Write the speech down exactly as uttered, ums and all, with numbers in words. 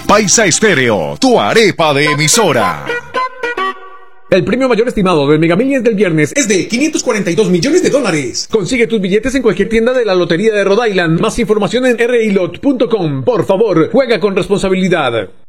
Paisa Estéreo, tu arepa de emisora. El premio mayor estimado del Mega Millions del viernes es de quinientos cuarenta y dos millones de dólares. Consigue tus billetes en cualquier tienda de la Lotería de Rhode Island. Más información en r i lot punto com. Por favor, juega con responsabilidad.